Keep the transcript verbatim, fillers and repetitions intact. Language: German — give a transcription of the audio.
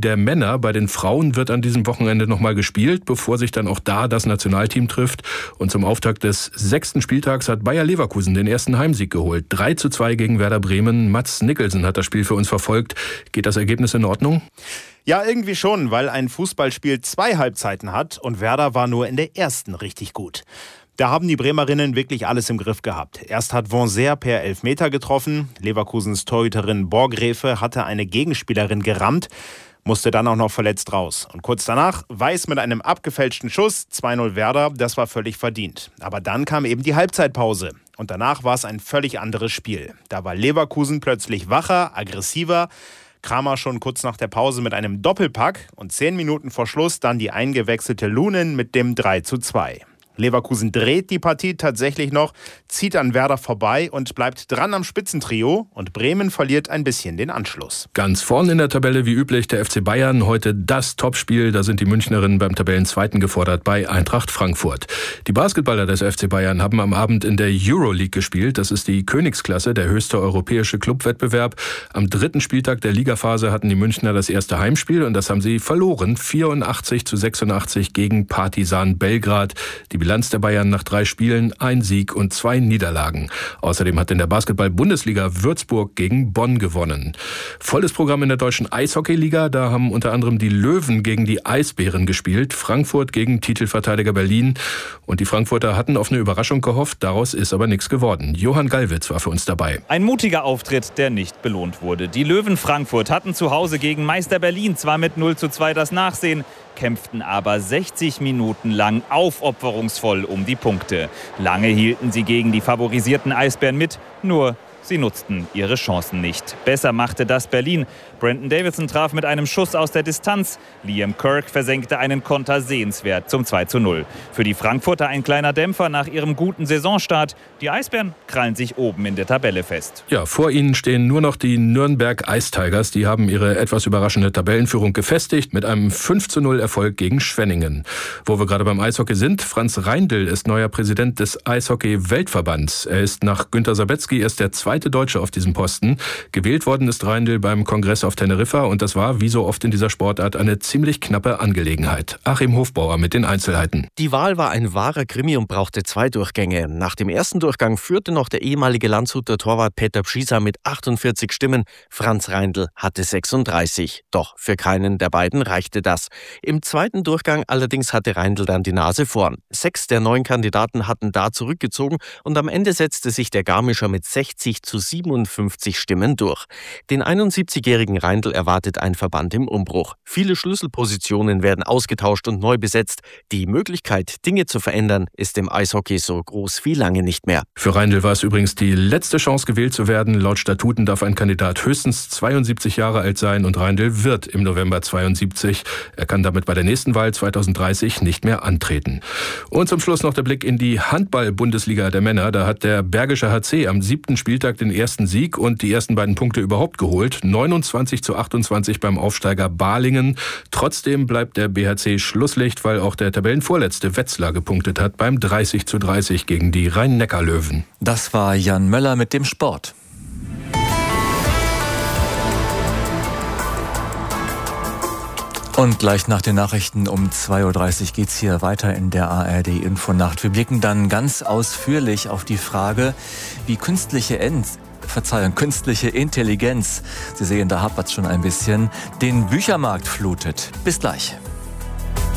der Männer. Bei den Frauen wird an diesem Wochenende nochmal gespielt, bevor sich dann auch da das Nationalteam trifft. Und zum Auftakt des sechsten Spieltags hat Bayer Leverkusen den ersten Heimsieg geholt. drei zu zwei gegen Werder Bremen. Mats Nicholson hat das Spiel für uns verfolgt. Geht das Ergebnis in Ordnung? Ja, irgendwie schon, weil ein Fußballspiel zwei Halbzeiten hat und Werder war nur in der ersten richtig gut. Da haben die Bremerinnen wirklich alles im Griff gehabt. Erst hat Vonser per Elfmeter getroffen. Leverkusens Torhüterin Borgräfe hatte eine Gegenspielerin gerammt, musste dann auch noch verletzt raus. Und kurz danach Weiß mit einem abgefälschten Schuss, zwei null Werder, das war völlig verdient. Aber dann kam eben die Halbzeitpause. Und danach war es ein völlig anderes Spiel. Da war Leverkusen plötzlich wacher, aggressiver. Kramer schon kurz nach der Pause mit einem Doppelpack und zehn Minuten vor Schluss dann die eingewechselte Lunin mit dem drei zu zwei. Leverkusen dreht die Partie tatsächlich noch, zieht an Werder vorbei und bleibt dran am Spitzentrio. Und Bremen verliert ein bisschen den Anschluss. Ganz vorne in der Tabelle wie üblich der F C Bayern. Heute das Topspiel. Da sind die Münchnerinnen beim Tabellenzweiten gefordert bei Eintracht Frankfurt. Die Basketballer des F C Bayern haben am Abend in der Euroleague gespielt. Das ist die Königsklasse, der höchste europäische Clubwettbewerb. Am dritten Spieltag der Ligaphase hatten die Münchner das erste Heimspiel und das haben sie verloren. vierundachtzig zu sechsundachtzig gegen Partizan Belgrad. Die Bilanz der Bayern nach drei Spielen, ein Sieg und zwei Niederlagen. Außerdem hat in der Basketball-Bundesliga Würzburg gegen Bonn gewonnen. Volles Programm in der deutschen Eishockeyliga. Da haben unter anderem die Löwen gegen die Eisbären gespielt. Frankfurt gegen Titelverteidiger Berlin. Und die Frankfurter hatten auf eine Überraschung gehofft. Daraus ist aber nichts geworden. Johann Gallwitz war für uns dabei. Ein mutiger Auftritt, der nicht belohnt wurde. Die Löwen Frankfurt hatten zu Hause gegen Meister Berlin zwar mit null zu zwei das Nachsehen, kämpften aber sechzig Minuten lang aufopferungsvoll um die Punkte. Lange hielten sie gegen die favorisierten Eisbären mit, nur sie nutzten ihre Chancen nicht. Besser machte das Berlin. Brandon Davidson traf mit einem Schuss aus der Distanz. Liam Kirk versenkte einen Konter sehenswert zum zwei zu null. Für die Frankfurter ein kleiner Dämpfer nach ihrem guten Saisonstart. Die Eisbären krallen sich oben in der Tabelle fest. Ja, vor ihnen stehen nur noch die Nürnberg Ice Tigers. Die haben ihre etwas überraschende Tabellenführung gefestigt mit einem fünf zu null Erfolg gegen Schwenningen. Wo wir gerade beim Eishockey sind, Franz Reindl ist neuer Präsident des Eishockey-Weltverbands. Er ist nach Günter Sabetzky erst der zweite Deutsche auf diesem Posten. Gewählt worden ist Reindl beim Kongress auf Teneriffa und das war, wie so oft in dieser Sportart, eine ziemlich knappe Angelegenheit. Achim Hofbauer mit den Einzelheiten. Die Wahl war ein wahrer Krimi und brauchte zwei Durchgänge. Nach dem ersten Durchgang führte noch der ehemalige Landshuter Torwart Peter Pschisa mit achtundvierzig Stimmen. Franz Reindl hatte sechsunddreißig. Doch für keinen der beiden reichte das. Im zweiten Durchgang allerdings hatte Reindl dann die Nase vorn. Sechs der neun Kandidaten hatten da zurückgezogen und am Ende setzte sich der Garmischer mit sechzig zu siebenundfünfzig Stimmen durch. Den einundsiebzigjährigen Reindl erwartet ein Verband im Umbruch. Viele Schlüsselpositionen werden ausgetauscht und neu besetzt. Die Möglichkeit, Dinge zu verändern, ist im Eishockey so groß wie lange nicht mehr. Für Reindl war es übrigens die letzte Chance, gewählt zu werden. Laut Statuten darf ein Kandidat höchstens zweiundsiebzig Jahre alt sein und Reindl wird im November zweiundsiebzig. Er kann damit bei der nächsten Wahl zweitausenddreißig nicht mehr antreten. Und zum Schluss noch der Blick in die Handball-Bundesliga der Männer. Da hat der Bergische H C am siebten Spieltag den ersten Sieg und die ersten beiden Punkte überhaupt geholt. neunundzwanzig zu achtundzwanzig beim Aufsteiger Balingen. Trotzdem bleibt der B H C Schlusslicht, weil auch der Tabellenvorletzte Wetzlar gepunktet hat beim dreißig zu dreißig gegen die Rhein-Neckar-Löwen. Das war Jan Möller mit dem Sport. Und gleich nach den Nachrichten um zwei Uhr dreißig geht's hier weiter in der A R D-Infonacht. Wir blicken dann ganz ausführlich auf die Frage, wie künstliche End Verzeihung, künstliche Intelligenz, Sie sehen, da hapert's schon ein bisschen, den Büchermarkt flutet. Bis gleich.